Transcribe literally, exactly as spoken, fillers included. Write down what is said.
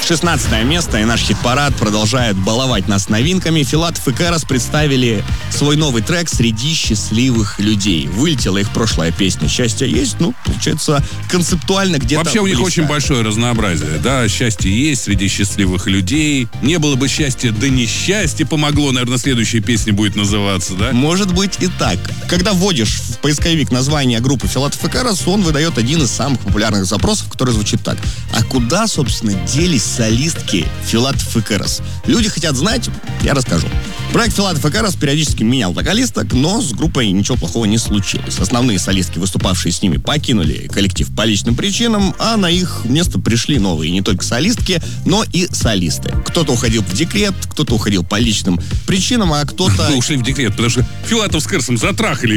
шестнадцатое место, и наш хит-парад продолжает баловать нас новинками. Филатов и Кэрос представили свой новый трек «Среди счастливых людей». Вылетела их прошлая песня «Счастье есть». Ну, получается, концептуально где-то Вообще у них близко. очень большое разнообразие. Да, счастье есть среди счастливых людей. Не было бы счастья, да несчастье помогло. Наверное, следующая песня будет называться, да? Может быть и так. Когда вводишь в поисковик название группы Филатов и Кэрос, он выдает один из самых популярных запросов, который звучит так. А куда, собственно, делись солистки Филатов и Кэрос? Люди хотят знать, я расскажу. Проект Филатов и Кэрос периодически менял вокалисток, но с группой ничего плохого не случилось. Основные солистки, выступавшие с ними, покинули коллектив по личным причинам, а на их место пришли новые не только солистки, но и солисты. Кто-то уходил в декрет, кто-то уходил по личным причинам, а кто-то... Ушли в декрет, потому что Филатов с Кэросом затрахали